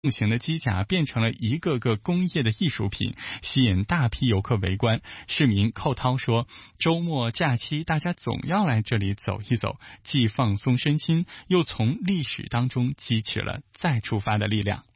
型的机甲变成了一个个工业的艺术品，吸引大批游客围观。市民寇涛说，周末假期大家总要来这里走一走，既放松身心，又从历史当中汲取了再出发的力量。